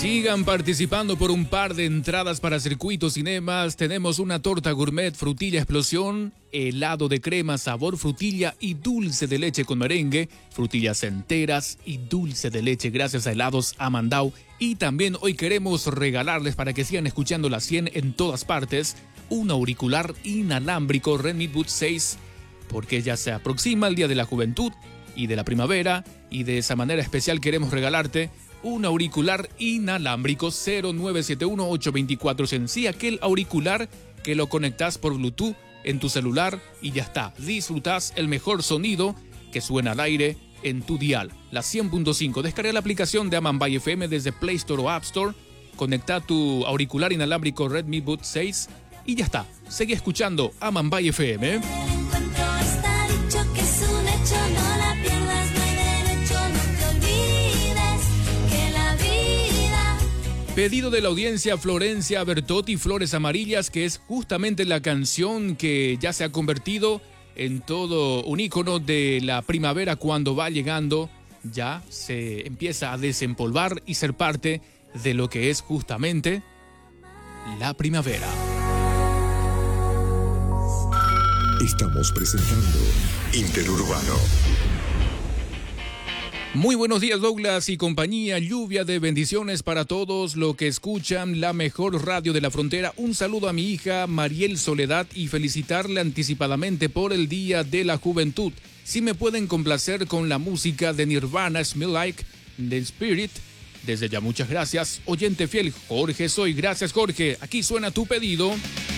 Sigan participando por un par de entradas para Circuito Cinemas. Tenemos una torta gourmet, frutilla explosión, helado de crema, sabor frutilla y dulce de leche con merengue, frutillas enteras y dulce de leche gracias a Helados Amandau. Y también hoy queremos regalarles, para que sigan escuchando la 100 en todas partes, un auricular inalámbrico Redmi Buds 6, porque ya se aproxima el Día de la Juventud y de la Primavera, y de esa manera especial queremos regalarte un auricular inalámbrico 0971-824-100. Sí, aquel auricular que lo conectas por Bluetooth en tu celular y ya está. Disfrutas el mejor sonido que suena al aire en tu dial, la 100.5. Descarga la aplicación de Amambay FM desde Play Store o App Store. Conecta tu auricular inalámbrico Redmi Buds 6 y ya está. Sigue escuchando Amambay FM. Pedido de la audiencia Florencia Bertotti, Flores Amarillas, que es justamente la canción que ya se ha convertido en todo un ícono de la primavera. Cuando va llegando, ya se empieza a desempolvar y ser parte de lo que es justamente la primavera. Estamos presentando Interurbano. Muy buenos días, Douglas y compañía. Lluvia de bendiciones para todos los que escuchan la mejor radio de la frontera. Un saludo a mi hija Mariel Soledad y felicitarle anticipadamente por el Día de la Juventud. Si me pueden complacer con la música de Nirvana, Smell Like the Spirit. Desde ya muchas gracias. Oyente fiel, Jorge Soy. Gracias, Jorge. Aquí suena tu pedido.